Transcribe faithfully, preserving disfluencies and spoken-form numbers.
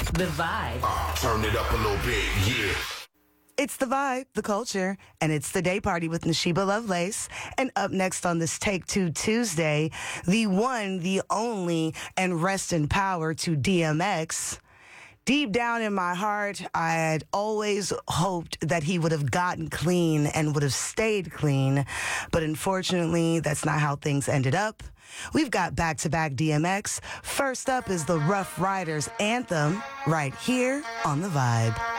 The Vibe. Uh, turn it up a little bit, yeah. It's the vibe, the culture, and it's the day party with Nashiba Lovelace. And up next on this Take Two Tuesday, the one, the only, and rest in power to D M X. Deep down in my heart, I had always hoped that he would have gotten clean and would have stayed clean. But unfortunately, that's not how things ended up. We've got back-to-back D M X. First up is the Rough Riders anthem right here on The Vibe.